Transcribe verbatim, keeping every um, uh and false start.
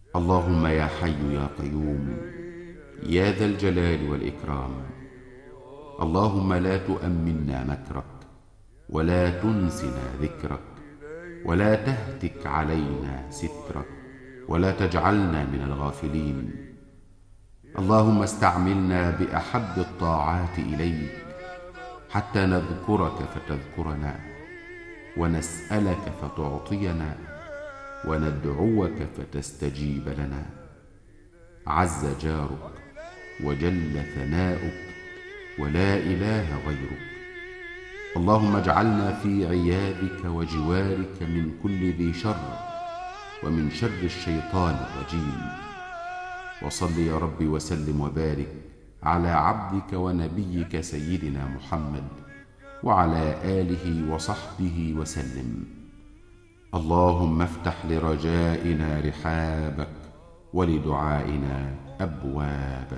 اللهم يا حي يا قيوم يا ذا الجلال والإكرام، اللهم لا تؤمنا مكرك ولا تنسنا ذكرك ولا تهتك علينا سترك ولا تجعلنا من الغافلين. اللهم استعملنا بأحب الطاعات إليك حتى نذكرك فتذكرنا، ونسألك فتعطينا، وندعوك فتستجيب لنا. عز جارك وجل ثناؤك ولا إله غيرك. اللهم اجعلنا في عيادك وجوارك من كل ذي شر ومن شر الشيطان الرجيم. وصل يا رب وسلم وبارك على عبدك ونبيك سيدنا محمد وعلى آله وصحبه وسلم. اللهم افتح لرجائنا رحابك ولدعائنا أبوابك.